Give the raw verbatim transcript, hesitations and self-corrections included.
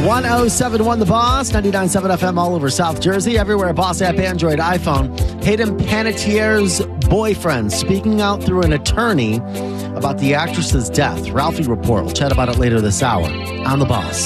one oh seven point one The Boss, ninety-nine point seven F M all over South Jersey, everywhere. Boss app, Android, iPhone. Hayden Panettiere's boyfriend speaking out through an attorney about the actress's death. Ralphie Report. We'll chat about it later this hour on The Boss.